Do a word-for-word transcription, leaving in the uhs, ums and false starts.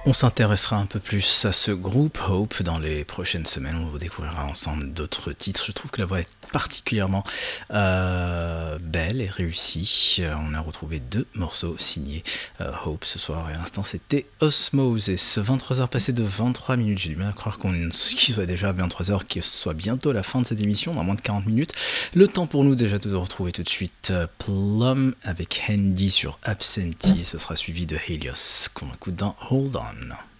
On s'intéressera un peu plus à ce groupe Hope dans les prochaines semaines. On découvrira ensemble d'autres titres. Je trouve que la voix est particulièrement euh, belle et réussie. On a retrouvé deux morceaux signés euh, Hope ce soir. Et à l'instant, c'était Osmosis. vingt-trois heures passées de vingt-trois minutes. J'ai du mal à croire qu'on qu'il soit déjà à vingt-trois heures, qu'il soit bientôt la fin de cette émission, dans moins de quarante minutes. Le temps pour nous déjà de retrouver tout de suite euh, Plum avec Handy sur Absentee. Ce sera suivi de Helios qu'on écoute dans Hold On.